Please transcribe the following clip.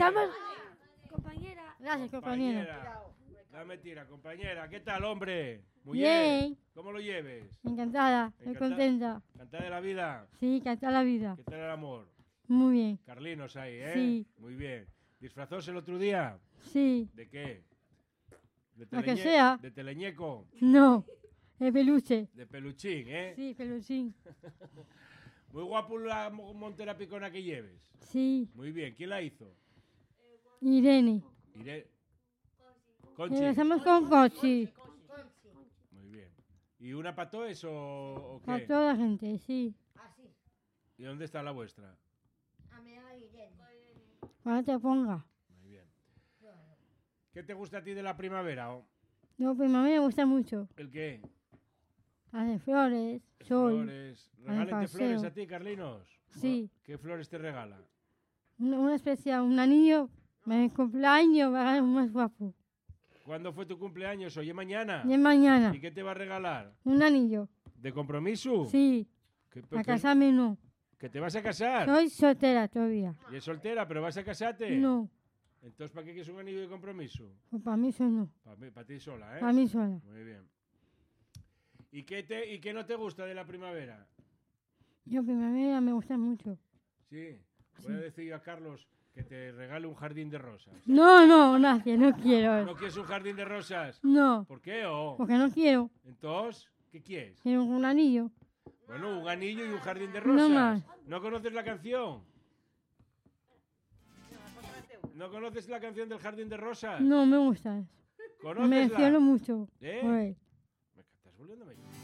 llamo compañera. Gracias, compañera. La mentira, compañera. ¿Qué tal, hombre? Muy Bien. ¿Cómo lo lleves? Encantada, estoy contenta. ¿Cantada de la vida? Sí, cantar la vida. ¿Qué tal el amor? Muy bien. Carlinos ahí, ¿eh? Sí. Muy bien. ¿Disfrazóse el otro día? Sí. ¿De qué? ¿De Lo que sea. ¿De teleñeco? No, de peluche. De peluchín, ¿eh? Sí, peluchín. Muy guapo la montera picona que lleves. Sí. Muy bien. ¿Quién la hizo? Irene. Conchi. Empezamos con Conchi. Muy bien. ¿Y una para todos o qué? Para toda la gente, sí. ¿Y dónde está la vuestra? Cuando te ponga. Muy bien. ¿Qué te gusta a ti de la primavera? No, pues a mí me gusta mucho. ¿El qué? Hace flores, sol. Flores. ¿Regálate flores a ti, Carlinos? Sí. ¿Qué flores te regala? Una especial, un anillo. Mi cumpleaños va a ser más guapo. ¿Cuándo fue tu cumpleaños? Hoy es mañana. Y es mañana. ¿Y qué te va a regalar? Un anillo. ¿De compromiso? Sí. A casarme no. ¿Que te vas a casar? Soy soltera todavía. ¿Y es soltera, pero vas a casarte? No. Entonces, ¿para qué quieres un anillo de compromiso? Pues para mí eso no. Para ti sola, ¿eh? Para mí sola. Muy bien. ¿Y qué no te gusta de la primavera? Yo primavera me gusta mucho. Sí. Voy a decir a Carlos que te regale un jardín de rosas. No, gracias, no quiero. ¿No quieres un jardín de rosas? No. ¿Por qué? Oh? Porque no quiero. Entonces, ¿qué quieres? Quiero un anillo. Bueno, un anillo y un jardín de rosas. No más. ¿No conoces la canción? ¿No conoces la canción del jardín de rosas? No me gusta. ¿Conócesla? Me emociono mucho. ¿Eh? Pues. Me estás volviendo a